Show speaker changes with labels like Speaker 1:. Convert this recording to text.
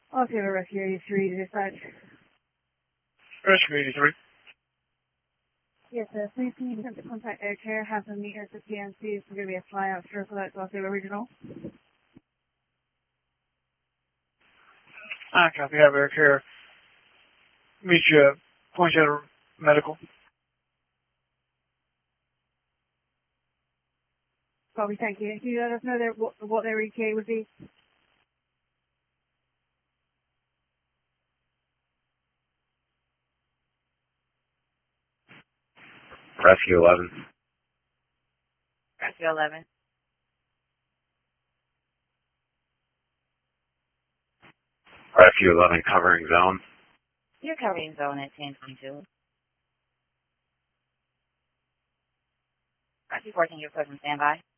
Speaker 1: Also, a Rescue 83 to dispatch.
Speaker 2: Rescue 83.
Speaker 1: Yes, sir. Please can you attempt to contact Air Care, have them meet us at PNC. It's going to be a flyout circle at Osceola Regional.
Speaker 2: I copy. Have Air Care meet you at Poinsettia Medical.
Speaker 1: Copy, thank you. Can you let us know what their ETA would be?
Speaker 3: Rescue 11.
Speaker 4: Rescue 11.
Speaker 3: Rescue 11 covering zone.
Speaker 4: You're covering zone at 1022. Rescue 14, you're put from standby.